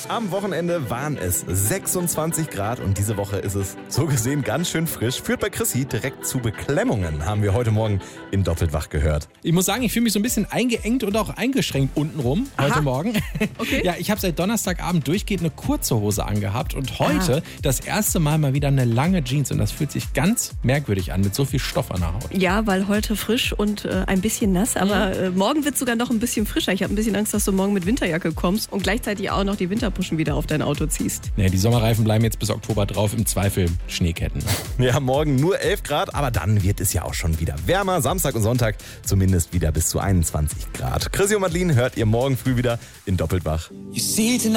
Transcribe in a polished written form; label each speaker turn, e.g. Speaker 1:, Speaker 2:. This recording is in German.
Speaker 1: Am Wochenende waren es 26 Grad und diese Woche ist es so gesehen ganz schön frisch. Führt bei Chrissy direkt zu Beklemmungen, haben wir heute Morgen in Doppelt wach gehört.
Speaker 2: Ich muss sagen, ich fühle mich so ein bisschen eingeengt und auch eingeschränkt untenrum heute Morgen.
Speaker 3: Okay.
Speaker 2: Ja, ich habe seit Donnerstagabend durchgehend eine kurze Hose angehabt und heute das erste Mal wieder eine lange Jeans und das fühlt sich ganz merkwürdig an mit so viel Stoff an der Haut.
Speaker 3: Ja, weil heute frisch und ein bisschen nass, aber morgen wird es sogar noch ein bisschen frischer. Ich habe ein bisschen Angst, dass du morgen mit Winterjacke kommst und gleichzeitig auch noch die Winterpuschen wieder auf dein Auto ziehst.
Speaker 2: Nee, die Sommerreifen bleiben jetzt bis Oktober drauf, im Zweifel Schneeketten.
Speaker 1: Ja, morgen nur 11 Grad, aber dann wird es ja auch schon wieder wärmer. Samstag und Sonntag zumindest wieder bis zu 21 Grad. Chrissy und Madeline hört ihr morgen früh wieder in Doppelt wach.